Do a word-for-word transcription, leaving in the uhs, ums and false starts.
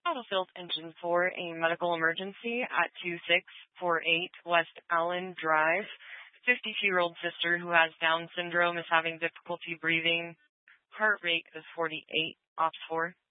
Battlefield Engine four, a medical emergency at two six four eight West Allen Drive. fifty-two-year-old sister who has Down syndrome is having difficulty breathing. Heart rate is forty-eight. Ops four.